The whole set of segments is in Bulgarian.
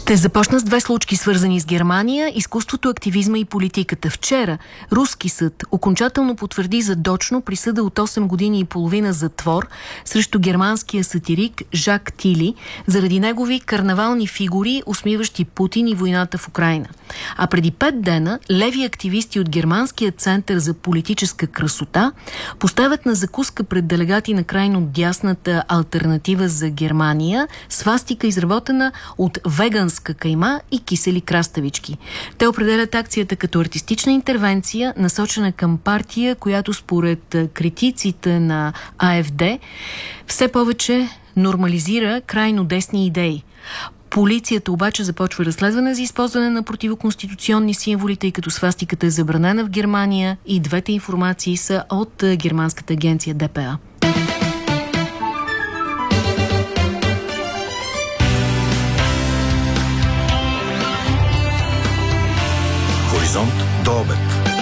Ще започна с две случки, свързани с Германия, изкуството, активизма и политиката. Вчера руски съд окончателно потвърди задочно присъда от 8 години и половина затвор срещу германския сатирик Жак Тили заради негови карнавални фигури, усмиващи Путин и войната в Украйна. А преди 5 дена леви активисти от Германския център за политическа красота поставят на закуска пред делегати на крайно дясната Алтернатива за Германия свастика, изработена от веганска кайма и кисели краставички. Те определят акцията като артистична интервенция, насочена към партия, която според критиците на АФД все повече нормализира крайно десни идеи. Полицията обаче започва разследване за използване на противоконституционни символи, тъй като свастиката е забранена в Германия и двете информации са от германската агенция ДПА. Хоризонт до обед.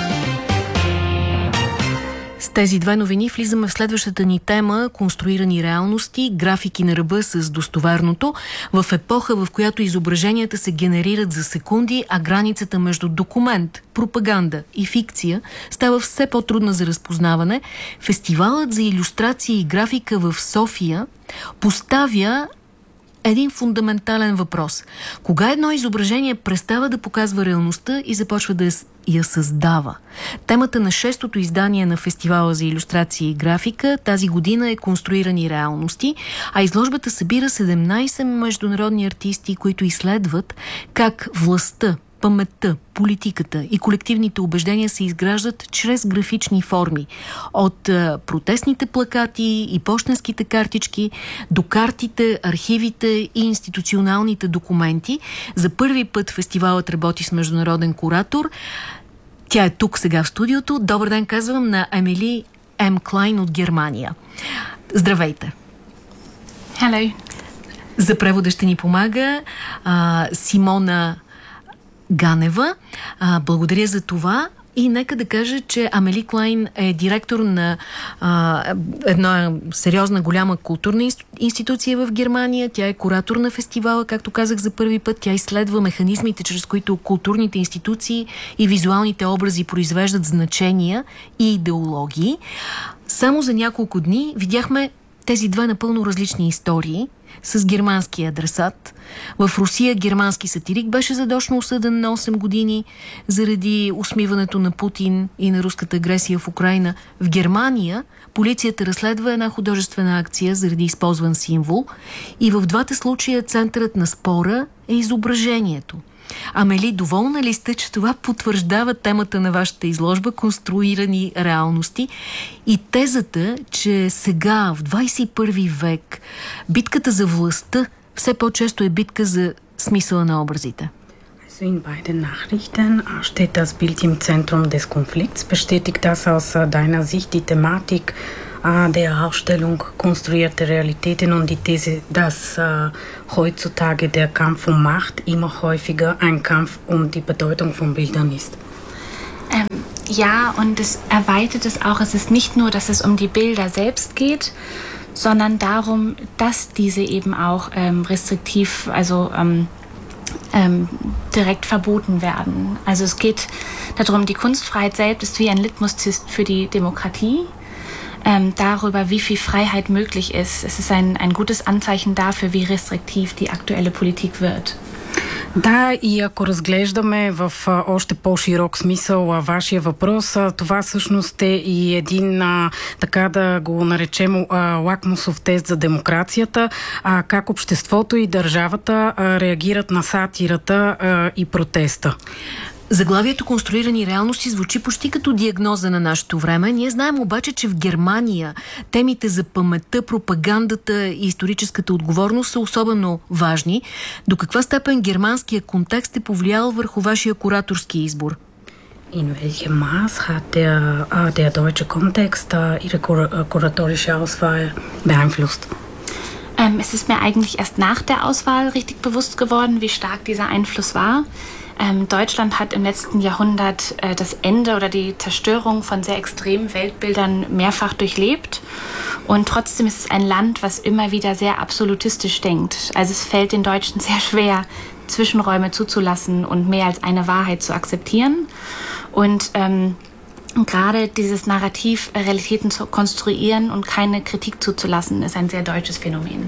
С тези две новини влизаме в следващата ни тема – конструирани реалности, графики на ръба с достоверното, в епоха, в която изображенията се генерират за секунди, а границата между документ, пропаганда и фикция става все по-трудна за разпознаване. Фестивалът за илюстрация и графика в София поставя един фундаментален въпрос. Кога едно изображение престава да показва реалността и започва да я създава? Темата на 6-то издание на Фестивала за илюстрация и графика тази година е конструирани реалности, а изложбата събира 17 международни артисти, които изследват как властта, паметта, политиката и колективните убеждения се изграждат чрез графични форми. От протестните плакати и пощенските картички до картите, архивите и институционалните документи. За първи път фестивалът работи с международен куратор. Тя е тук сега в студиото. Добър ден, казвам на Емили М. Клайн от Германия. Здравейте! Hello. За превода ще ни помага Симона Ганева. Благодаря за това. И нека да кажа, че Амели Клайн е директор на една сериозна, голяма културна институция в Германия. Тя е куратор на фестивала, както казах за първи път. Тя изследва механизмите, чрез които културните институции и визуалните образи произвеждат значения и идеологии. Само за няколко дни видяхме тези две напълно различни истории с германския адресат. В Русия германски сатирик беше задочно осъден на 8 години заради усмиването на Путин и на руската агресия в Украйна. В Германия полицията разследва една художествена акция заради използван символ и в двата случая центърът на спора е изображението. Амели, доволна ли сте, че това потвърждава темата на вашата изложба «Конструирани реалности» и тезата, че сега, в 21 век, битката за властта все по-често е битка за смисъла на образите? In beiden Nachrichten steht das Bild im Zentrum des Konflikts. Bestätigt das aus deiner Sicht die Thematik der Ausstellung Konstruierte Realitäten und die These, dass heutzutage der Kampf um Macht immer häufiger ein Kampf um die Bedeutung von Bildern ist? Ja, und es erweitert es auch. Es ist nicht nur, dass es um die Bilder selbst geht, sondern darum, dass diese eben auch restriktiv, also direkt verboten werden. Also es geht darum, die Kunstfreiheit selbst ist wie ein Litmus-Test für die Demokratie, darüber, wie viel Freiheit möglich ist. Es ist ein gutes Anzeichen dafür, wie restriktiv die aktuelle Politik wird. Да, и ако разглеждаме в още по-широк смисъл вашия въпрос, това всъщност е и един, така да го наречем, лакмусов тест за демокрацията, как обществото и държавата реагират на сатирата и протеста. Заглавието «Конструирани реалности» звучи почти като диагноза на нашето време. Ние знаем обаче, че в Германия темите за паметта, пропагандата и историческата отговорност са особено важни. До каква степен германския контекст е повлиял върху вашия кураторски избор? In welchem Maß hat der deutsche Kontext Ihre kuratorische Auswahl beeinflusst? Es ist mir eigentlich erst nach der Auswahl richtig bewusst geworden, wie stark dieser Einfluss war. Deutschland hat im letzten Jahrhundert das Ende oder die Zerstörung von sehr extremen Weltbildern mehrfach durchlebt. Und trotzdem ist es ein Land, was immer wieder sehr absolutistisch denkt. Also es fällt den Deutschen sehr schwer, Zwischenräume zuzulassen und mehr als eine Wahrheit zu akzeptieren. Und gerade dieses Narrativ, Realitäten zu konstruieren und keine Kritik zuzulassen, ist ein sehr deutsches Phänomen.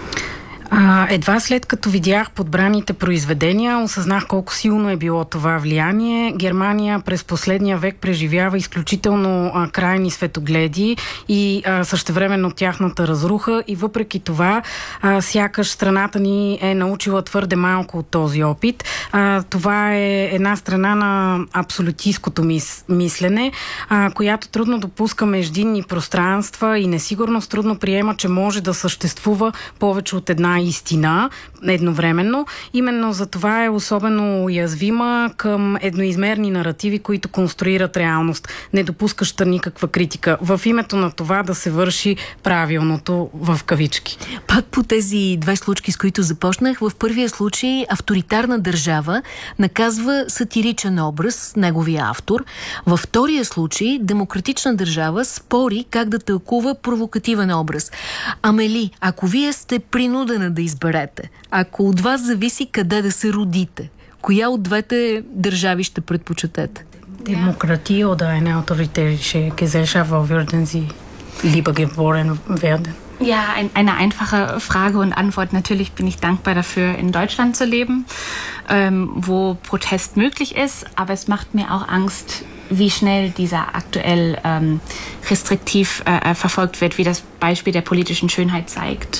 Едва след като видях подбраните произведения, осъзнах колко силно е било това влияние. Германия през последния век преживява изключително крайни светогледи и същевременно тяхната разруха, и въпреки това сякаш страната ни е научила твърде малко от този опит. Това е една страна на абсолютистското мислене, която трудно допуска междинни пространства и несигурност, трудно приема, че може да съществува повече от една истина едновременно. Именно за това е особено уязвима към едноизмерни наративи, които конструират реалност, не допускаща никаква критика, в името на това да се върши правилното в кавички. Пак по тези две случки, с които започнах, в първия случай авторитарна държава наказва сатиричен образ, неговия автор. Във втория случай демократична държава спори как да тълкува провокативен образ. Амели, ако вие сте принудена да изберете, ако от вас зависи къде да се родите, коя от двете държави ще предпочетете? Demokratie oder eine autoritärische Gesellschaft, wo würden Sie lieber geboren werden? Ja, eine einfache Frage und Antwort. Natürlich bin ich dankbar dafür, in Deutschland zu leben, wo Protest möglich ist, aber es macht mir auch Angst, wie schnell dieser aktuell restriktiv verfolgt wird, wie das Beispiel der politischen Schönheit zeigt.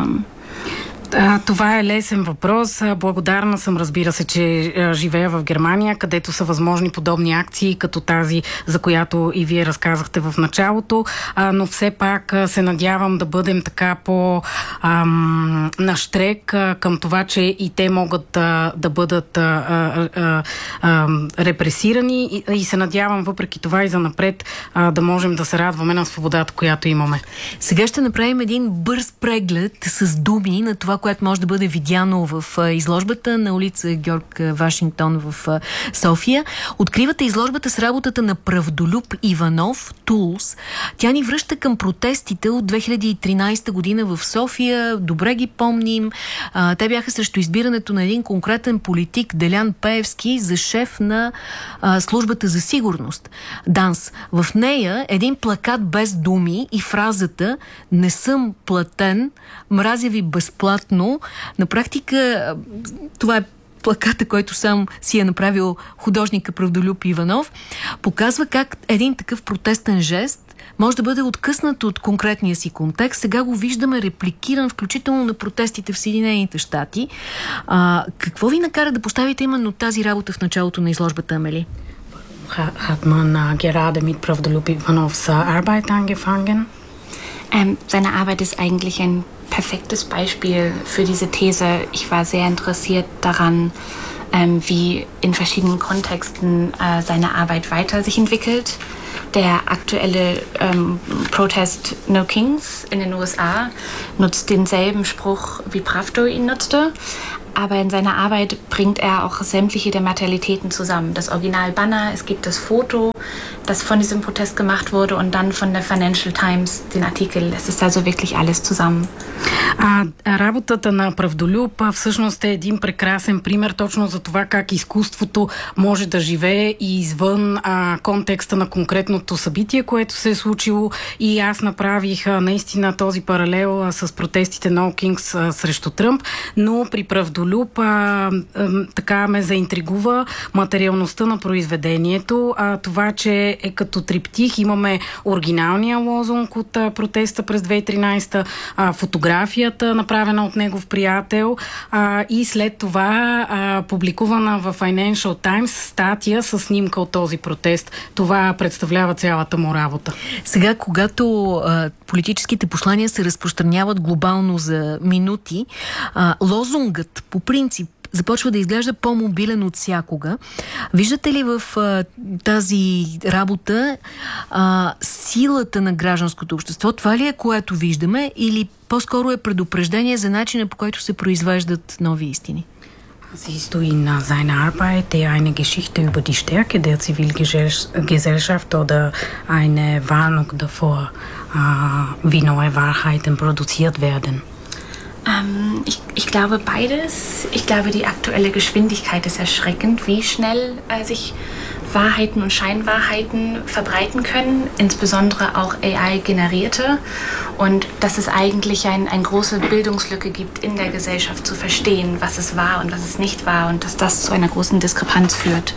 Това е лесен въпрос. Благодарна съм, разбира се, че живея в Германия, където са възможни подобни акции, като тази, за която и вие разказахте в началото, но все пак се надявам да бъдем така по-наштрек към това, че и те могат да бъдат репресирани, и се надявам въпреки това и занапред да можем да се радваме на свободата, която имаме. Сега ще направим един бърз преглед с думи на това, което може да бъде видяно в изложбата на улица Георг Вашингтон в София. Откривате изложбата с работата на Правдолюб Иванов, Tools. Тя ни връща към протестите от 2013 година в София. Добре ги помним. Те бяха срещу избирането на един конкретен политик, Делян Пеевски, за шеф на службата за сигурност, ДАНС. В нея един плакат без думи и фразата "Не съм платен, мразя ви безплатно". На практика това е плаката, който сам си е направил художника Правдолюб Иванов, показва как един такъв протестен жест може да бъде откъснат от конкретния си контекст. Сега го виждаме репликиран, включително на протестите в Съединените щати. Какво ви накара да поставите именно тази работа в началото на изложбата, Амели? Hat man gerade mit Pravdolub Ivanovs Arbeit angefangen? Seine Arbeit ist eigentlich ein perfektes Beispiel für diese These. Ich war sehr interessiert daran, wie in verschiedenen Kontexten seine Arbeit weiter sich entwickelt. Der aktuelle Protest No Kings in den USA nutzt denselben Spruch, wie Pravdo ihn nutzte. Aber in seiner Arbeit bringt er auch sämtliche der Materialitäten zusammen. Das Original-Banner, es gibt das Foto, das von diesem Protest gemacht wurde, und dann von der Financial Times den Artikel. Es ist also wirklich alles zusammen. Работата на Правдолюб всъщност е един прекрасен пример точно за това как изкуството може да живее и извън контекста на конкретното събитие, което се е случило, и аз направих наистина този паралел с протестите No Kings срещу Тръмп, но при Правдолюб така ме заинтригува материалността на произведението, това, че е като триптих. Имаме оригиналния лозунг от протеста през 2013, фотографията, направена от негов приятел, и след това публикувана в Financial Times статия с снимка от този протест. Това представлява цялата му работа. Сега, когато политическите послания се разпространяват глобално за минути, лозунгът по принцип започва да изглежда по-мобилен от всякога. Виждате ли в тази работа силата на гражданското общество? Това ли е, което виждаме, или по-скоро е предупреждение за начина, по който се произвеждат нови истини? Siehst du in seiner Arbeit eine Geschichte über die Stärke der Zivilgesellschaft oder eine Warnung davor, wie neue Wahrheiten produziert werden? Ich glaube beides. Ich glaube, die aktuelle Geschwindigkeit ist erschreckend, wie schnell sich Wahrheiten und Scheinwahrheiten verbreiten können, insbesondere auch AI-generierte. Und dass es eigentlich eine große Bildungslücke gibt in der Gesellschaft zu verstehen, was es war und was es nicht war und dass das zu einer großen Diskrepanz führt.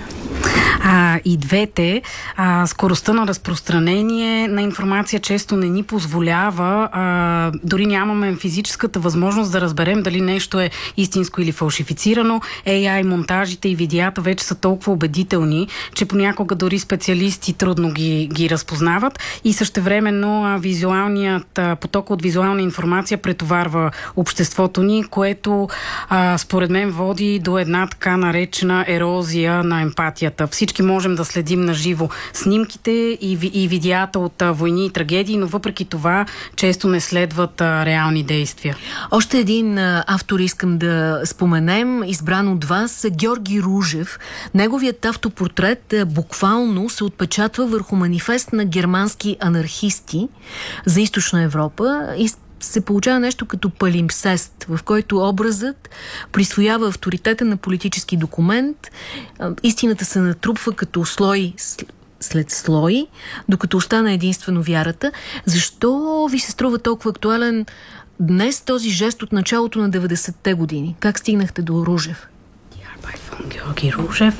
И двете, скоростта на разпространение на информация често не ни позволява, дори нямаме физическата възможност да разберем дали нещо е истинско или фалшифицирано. AI монтажите и видеята вече са толкова убедителни, че понякога дори специалисти трудно ги разпознават и същевременно визуалният поток от визуална информация претоварва обществото ни, което според мен води до една така наречена ерозия на емпатията. Всички можем да следим на живо снимките и видеята от войни и трагедии, но въпреки това често не следват реални действия. Още един автор искам да споменем, избран от вас, Георги Ружев. Неговият автопортрет буквално се отпечатва върху манифест на германски анархисти за Източна Европа и се получава нещо като палимпсест, в който образът присвоява авторитета на политически документ. Истината се натрупва като слой след слой, докато остана единствено вярата. Защо ви се струва толкова актуален днес този жест от началото на 90-те години? Как стигнахте до Ружев? Von Georgi Ruzhev,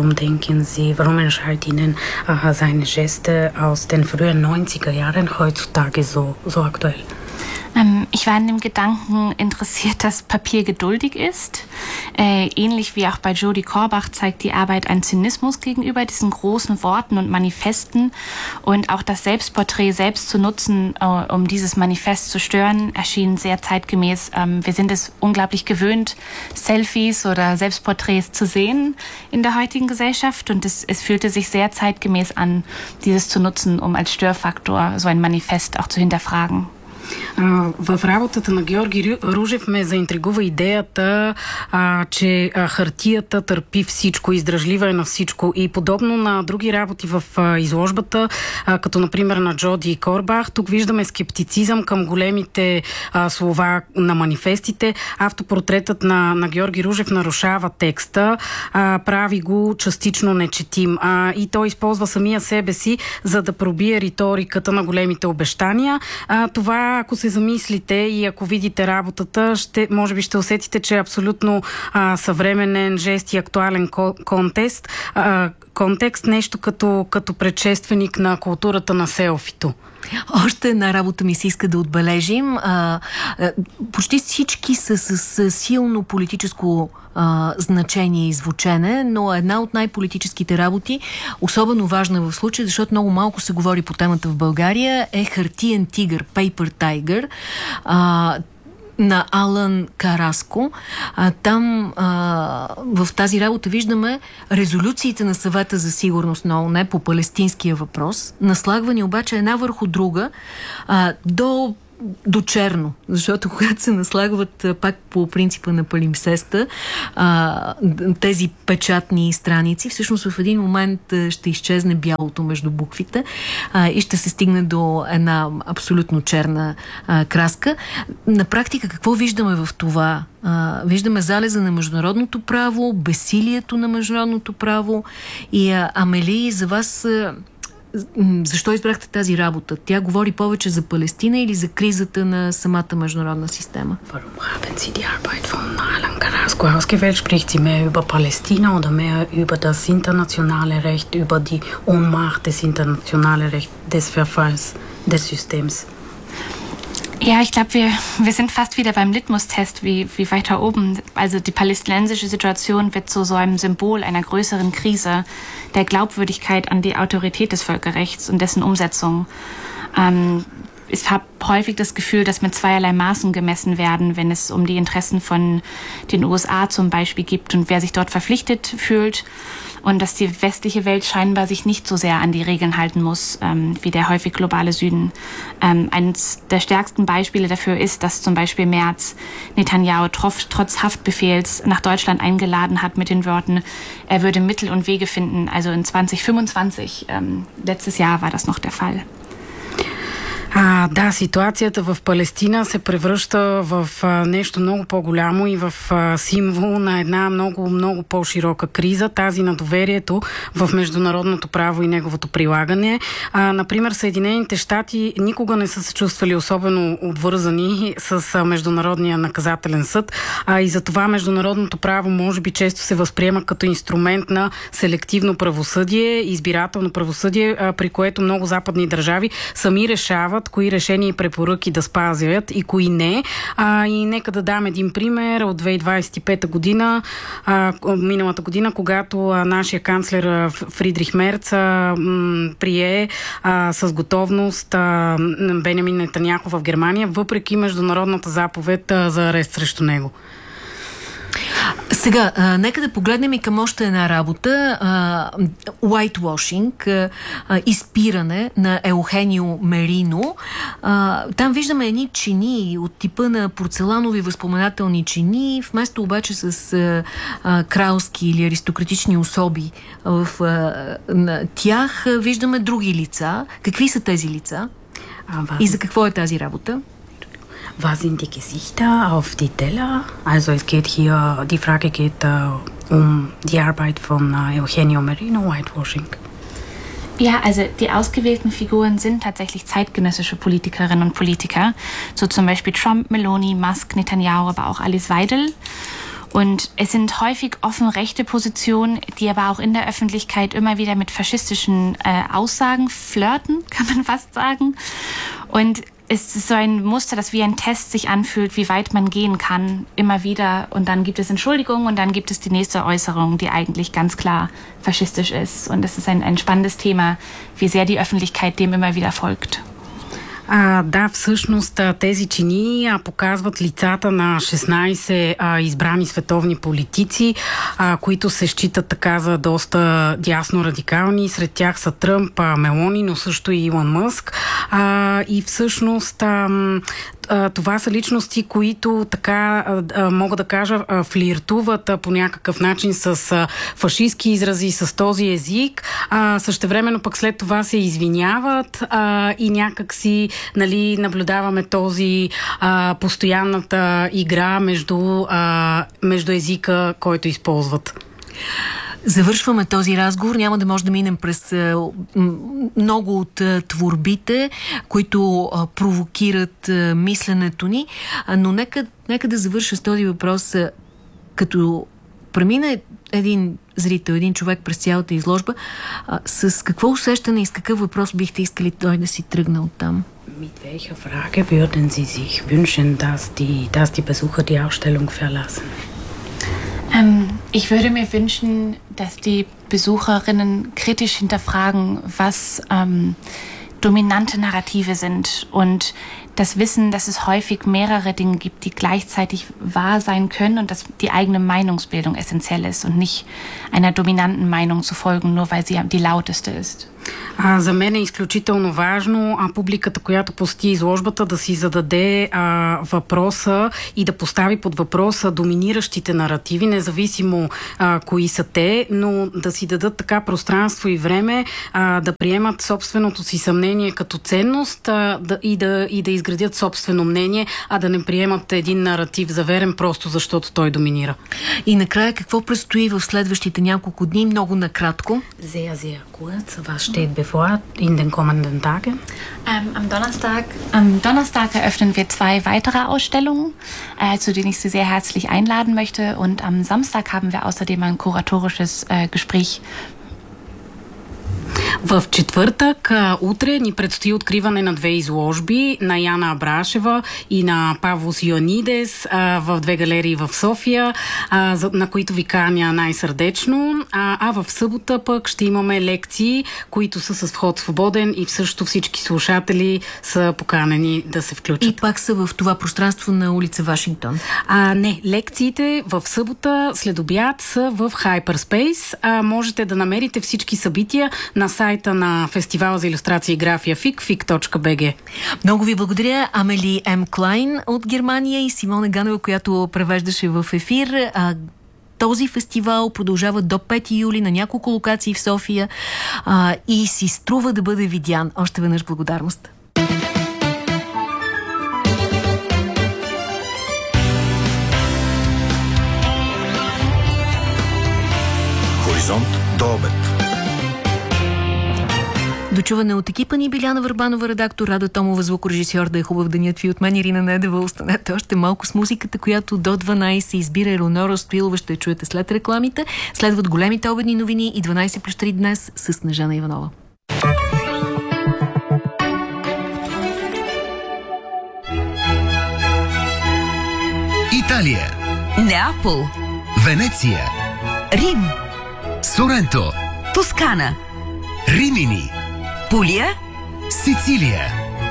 warum erscheint Ihnen seine Geste aus den frühen 90er Jahren heutzutage so aktuell? Ich war an dem Gedanken interessiert, dass Papier geduldig ist. Ähnlich wie auch bei Jodi Korbach zeigt die Arbeit einen Zynismus gegenüber diesen großen Worten und Manifesten. Und auch das Selbstporträt selbst zu nutzen, um dieses Manifest zu stören, erschien sehr zeitgemäß. Wir sind es unglaublich gewöhnt, Selfies oder Selbstporträts zu sehen in der heutigen Gesellschaft. Und es fühlte sich sehr zeitgemäß an, dieses zu nutzen, um als Störfaktor so ein Manifest auch zu hinterfragen. В работата на Георги Ружев ме заинтригува идеята, че хартията търпи всичко, издръжлива е на всичко и подобно на други работи в изложбата, като например на Джоди Корбах. Тук виждаме скептицизъм към големите слова на манифестите. Автопортретът на Георги Ружев нарушава текста, прави го частично нечетим и той използва самия себе си, за да пробие риториката на големите обещания. Това, ако се замислите и ако видите работата, може би ще усетите, че е абсолютно съвременен жест и актуален контекст, нещо като предшественик на културата на селфито. Още една работа ми се иска да отбележим. Почти всички са с силно политическо значение и звучене, но една от най-политическите работи, особено важна в случая, защото много малко се говори по темата в България, е Хартиен тигър, Paper Tiger, на Алан Караско. Там в тази работа виждаме резолюциите на Съвета за сигурност на ООН по палестинския въпрос, наслагвани обаче една върху друга до черно, защото когато се наслагват пак по принципа на палимпсеста тези печатни страници, всъщност в един момент ще изчезне бялото между буквите и ще се стигне до една абсолютно черна краска. На практика какво виждаме в това? Виждаме залеза на международното право, безсилието на международното право и Амели, за вас защо избрахте тази работа? Тя говори повече за Палестина или за кризата на самата международна система? Warum haben Sie die Arbeit von Alan Carrasco ausgewählt? Spricht sie mehr über Palästina oder mehr über das internationale Recht, über die Ohnmacht des internationalen Rechts, des Verfalls des Systems? Ja, ich glaube, wir sind fast wieder beim Litmus-Test, wie weiter oben. Also die palästinensische Situation wird zu so einem Symbol einer größeren Krise, der Glaubwürdigkeit an die Autorität des Völkerrechts und dessen Umsetzung. ich habe häufig das Gefühl, dass mit zweierlei Maßen gemessen werden, wenn es um die Interessen von den USA zum Beispiel geht und wer sich dort verpflichtet fühlt. Und dass die westliche Welt scheinbar sich nicht so sehr an die Regeln halten muss, wie der häufig globale Süden. Eines der stärksten Beispiele dafür ist, dass zum Beispiel Merz Netanyahu trotz Haftbefehls nach Deutschland eingeladen hat mit den Worten, er würde Mittel und Wege finden. Also in 2025, letztes Jahr war das noch der Fall. Да, ситуацията в Палестина се превръща в нещо много по-голямо и в символ на една много, много по-широка криза, тази на доверието в международното право и неговото прилагане. Например, Съединените щати никога не са се чувствали особено обвързани с Международния наказателен съд, и затова международното право може би често се възприема като инструмент на селективно правосъдие, избирателно правосъдие, при което много западни държави сами решават кои решения и препоръки да спазят и кои не. И нека да дам един пример от 2025 година, миналата година, когато нашия канцлер Фридрих Мерц прие с готовност Бенямин Нетаняху в Германия, въпреки международната заповед за арест срещу него. Сега, нека да погледнем и към още една работа. Whitewashing, изпиране на Еухенио Мерино. Там виждаме едни чини от типа на порцеланови възпоменателни чини, вместо обаче с кралски или аристократични особи в тях виждаме други лица. Какви са тези лица? И за какво е тази работа? Was sind die Gesichter auf die Teller? Also es geht hier, die Frage geht die Arbeit von Eugenio Merino, Whitewashing. Ja, also die ausgewählten Figuren sind tatsächlich zeitgenössische Politikerinnen und Politiker, so zum Beispiel Trump, Meloni, Musk, Netanyahu, aber auch Alice Weidel. Und es sind häufig offen rechte Positionen, die aber auch in der Öffentlichkeit immer wieder mit faschistischen Aussagen flirten, kann man fast sagen. Und es ist so ein Muster, das wie ein Test sich anfühlt, wie weit man gehen kann, immer wieder. Und dann gibt es Entschuldigungen und dann gibt es die nächste Äußerung, die eigentlich ganz klar faschistisch ist. Und es ist ein spannendes Thema, wie sehr die Öffentlichkeit dem immer wieder folgt. Да, всъщност тези чини показват лицата на 16 избрани световни политици, които се считат така за доста дясно радикални. Сред тях са Тръмп, Мелони, но също и Илон Мъск. И всъщност това са личности, които така, мога да кажа, флиртуват по някакъв начин с фашистски изрази, с този език. Същевременно пък след това се извиняват и някак си наблюдаваме този постоянната игра между езика, който използват. Завършваме този разговор. Няма да може да минем през много от творбите, които провокират мисленето ни, но нека да завърша с този въпрос. Като премина един зрител, един човек през цялата изложба, с какво усещане и с какъв въпрос бихте искали той да си тръгне оттам? Mit welcher Frage würden Sie sich wünschen, dass die Besucher die Ausstellung verlassen? Ich würde mir wünschen, dass die Besucherinnen kritisch hinterfragen, was dominante Narrative sind und das Wissen, dass es häufig mehrere Dinge gibt, die gleichzeitig wahr sein können und dass die eigene Meinungsbildung essentiell ist und nicht einer dominanten Meinung zu folgen, nur weil sie die lauteste ist. За мен е изключително важно публиката, която посети изложбата, да си зададе въпроса и да постави под въпроса доминиращите наративи, независимо кои са те, но да си дадат така пространство и време да приемат собственото си съмнение като ценност и да изградят собствено мнение, а да не приемат един наратив за верен, просто защото той доминира. И накрая, какво предстои в следващите няколко дни? Много накратко. Sehr, sehr kurz. Was steht bevor in den kommenden Tagen? Am Donnerstag eröffnen wir 2 weitere Ausstellungen, zu denen ich Sie sehr herzlich einladen möchte. Und am Samstag haben wir außerdem ein kuratorisches Gespräch. В четвъртък, утре, ни предстои откриване на 2 изложби на Яна Абрашева и на Павлос Йоанидес в 2 галерии в София, на които ви каня най-сърдечно. А в събота пък ще имаме лекции, които са с вход свободен и също всички слушатели са поканени да се включат. И пак са в това пространство на улица Вашингтон? Не, лекциите в събота след обяд са в Hyperspace. Можете да намерите всички събития на сайта на Фестивала за илюстрация и графия fic.bg. Много ви благодаря, Амели М. Клайн от Германия и Симона Ганева, която превеждаше в ефир. Този фестивал продължава до 5 юли на няколко локации в София и си струва да бъде видян. Още веднъж благодарност. Хоризонт до обед. Дочуване от екипа ни Биляна Върбанова, редактор, Рада Томова, звукорежисьор. Да е хубав денят ви от мен, Ирина Недева. Останете още малко с музиката, която до 12 избира Елеонора Стоилова. Ще я чуете след рекламите. Следват големите обедни новини и 12+3 днес с Снежана Иванова. Италия, Неапол, Венеция, Рим, Соренто, Тоскана, Римини, Пулия, Сицилия.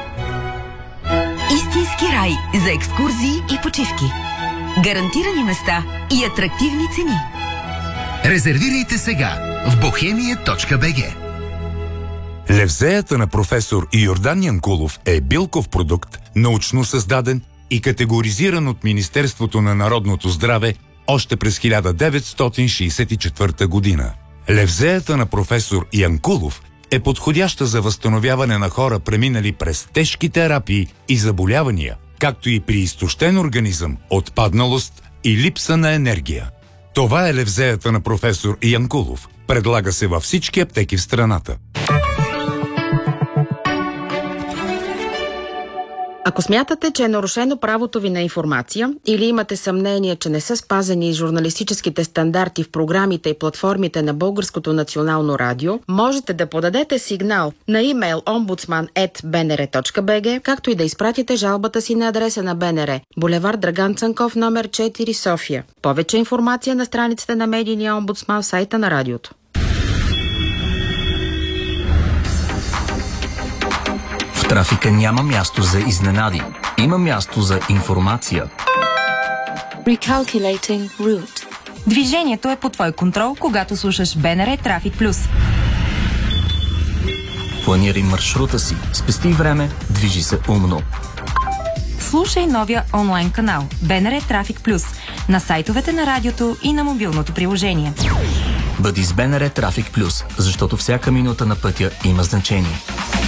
истински рай за екскурзии и почивки. Гарантирани места и атрактивни цени. Резервирайте сега в bohemia.bg. Левзеята на професор Йордан Янкулов е билков продукт, научно създаден и категоризиран от Министерството на народното здраве още през 1964 година. Левзеята на професор Янкулов е подходяща за възстановяване на хора, преминали през тежки терапии и заболявания, както и при изтощен организъм, отпадналост и липса на енергия. Това е левзеята на професор Янкулов. Предлага се във всички аптеки в страната. Ако смятате, че е нарушено правото ви на информация или имате съмнение, че не са спазени журналистическите стандарти в програмите и платформите на Българското национално радио, можете да подадете сигнал на имейл ombudsman@bnr.bg, както и да изпратите жалбата си на адреса на БНР, булевард Драган Цанков, номер 4, София. Повече информация на страницата на медийния омбудсман в сайта на радиото. В трафика няма място за изненади. Има място за информация. Recalculating route. Движението е под твой контрол, когато слушаш БНР Трафик Плюс. Планирай маршрута си, спести време, движи се умно. Слушай новия онлайн канал БНР Трафик Плюс на сайтовете на радиото и на мобилното приложение. Бъди с БНР Трафик Плюс, защото всяка минута на пътя има значение.